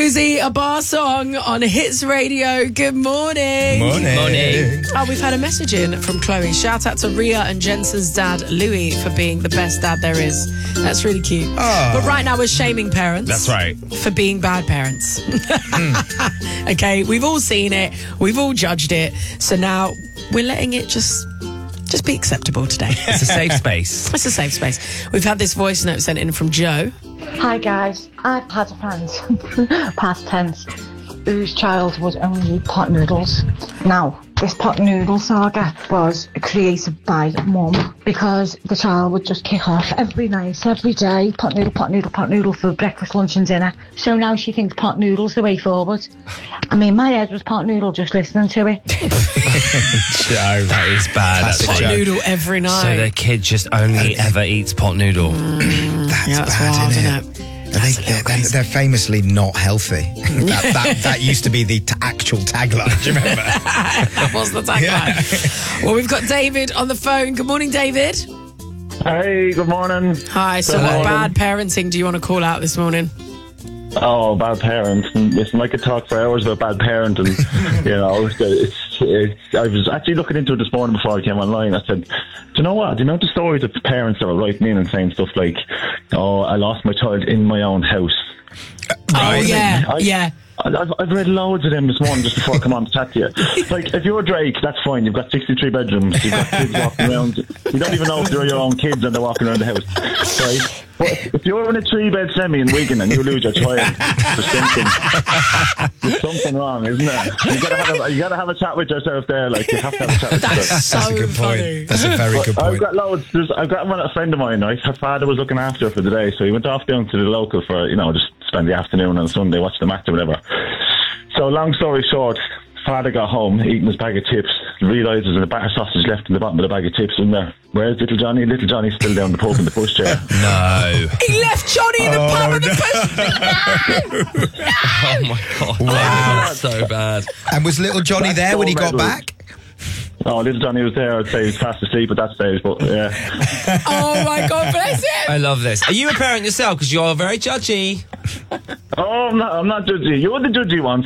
Susie, a bar song on Hits Radio. Good morning. Morning. Oh, we've had a message in from Chloe. Shout out to Ria and Jensen's dad, Louis, for being the best dad there is. That's really cute. Oh. But right now we're shaming parents. That's right. For being bad parents. Okay, we've all seen it. We've all judged it. So now we're letting it just be acceptable today. It's a safe space. It's a safe space. We've had this voice note sent in from Joe. Hi guys, I've had a friend, past tense, whose child would only eat pot noodles. Now, this pot noodle saga was created by mum because the child would just kick off every night, every day, pot noodle for breakfast, lunch and dinner. So now she thinks pot noodle's the way forward. I mean, my head was pot noodle just listening to it. Joe, that is bad. Pot noodle every night. So the kid just only ever eats pot noodle. That's bad, wild, isn't isn't it? They're famously not healthy. that used to be the actual tagline. Do you remember? That was the tagline. Yeah. Well, we've got David on the phone. Good morning, David. Hey, good morning. Hi. So, what bad parenting do you want to call out this morning? Oh, bad parents. Listen, I could talk for hours about bad parenting. I was actually looking into it this morning before I came online. I said, do you know what? Do you know the stories of the parents that were writing in and saying stuff like, oh, I lost my child in my own house. Oh, yeah. I've read loads of them this morning just before I come on to chat to you. Like, if you're Drake, that's fine. You've got 63 bedrooms. You've got kids walking around. You don't even know if they're your own kids and they're walking around the house. Right? But if you're in a 3-bed semi in Wigan and you lose your child, there's something wrong, isn't there? You gotta have a chat with yourself there. Like, you have to have a chat with yourself. That's a good funny. point. That's a very good point. I've got loads. I've got a friend of mine, right? Her father was looking after her for the day, so he went off down to the local for, just spend the afternoon on Sunday, watch the match or whatever. So long story short, father got home, eating his bag of chips, realised there's a bar sausage left in the bottom of the bag of chips in there. Where's little Johnny? Little Johnny's still down the pub in the pushchair. No. He left Johnny in the pub in the pushchair. Oh my God. Wow. That's so bad. And was little Johnny That's there so when he got medals. back? Oh, little Johnny was there. I'd say he was fast asleep at that stage, but yeah. Oh my God, bless him. I love this. Are you a parent yourself? Because you're very judgy. Oh, I'm not judgy. You're the judgy one.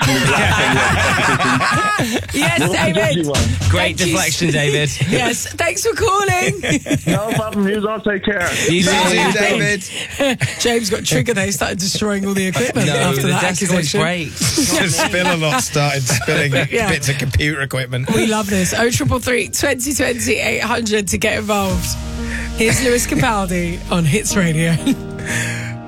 Yes, David. Great Thank you. deflection, David. Yes, thanks for calling. No problem. You all take care. You See you, David. James got triggered. They started destroying all the equipment No, after the that desk always accusation. breaks. The spiller lot started spilling Yeah. bits of computer equipment. We love this. 0333 2020 800 to get involved. Here's Lewis Capaldi on Hits Radio.